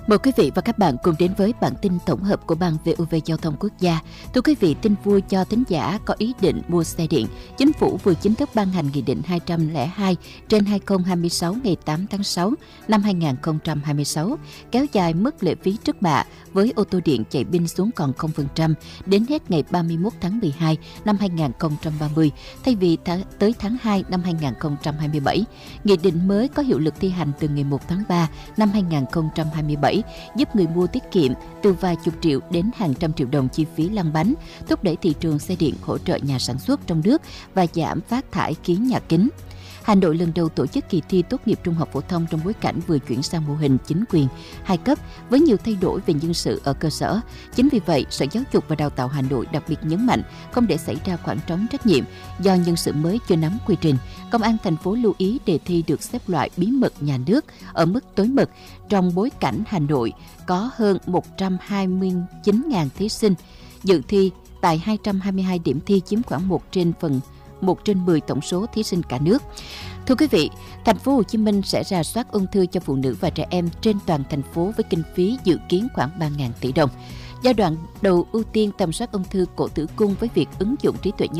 Mời quý vị và các bạn cùng đến với bản tin tổng hợp của Ban VOV Giao thông Quốc gia. Thưa quý vị, tin vui cho thính giả có ý định mua xe điện. Chính phủ vừa chính thức ban hành Nghị định 202/2026 ngày 8 tháng 6 năm 2026, kéo dài mức lệ phí trước bạ với ô tô điện chạy pin xuống còn 0% đến hết ngày 31 tháng 12 năm 2030, thay vì tới tháng 2 năm 2027. Nghị định mới có hiệu lực thi hành từ ngày 1 tháng 3 năm 2027, giúp người mua tiết kiệm từ vài chục triệu đến hàng trăm triệu đồng chi phí lăn bánh, thúc đẩy thị trường xe điện, hỗ trợ nhà sản xuất trong nước và giảm phát thải khí nhà kính. Hà Nội lần đầu tổ chức kỳ thi tốt nghiệp trung học phổ thông trong bối cảnh vừa chuyển sang mô hình chính quyền hai cấp với nhiều thay đổi về nhân sự ở cơ sở. Chính vì vậy, Sở Giáo dục và Đào tạo Hà Nội đặc biệt nhấn mạnh không để xảy ra khoảng trống trách nhiệm do nhân sự mới chưa nắm quy trình. Công an thành phố lưu ý đề thi được xếp loại bí mật nhà nước ở mức tối mật trong bối cảnh Hà Nội có hơn 129.000 thí sinh dự thi tại 222 điểm thi, chiếm khoảng 1 trên 10 tổng số thí sinh cả nước. Thưa quý vị, thành phố Hồ Chí Minh sẽ rà soát ung thư cho phụ nữ và trẻ em trên toàn thành phố với kinh phí dự kiến khoảng 3.000 tỷ đồng. Giai đoạn đầu ưu tiên tầm soát ung thư cổ tử cung với việc ứng dụng trí tuệ nhân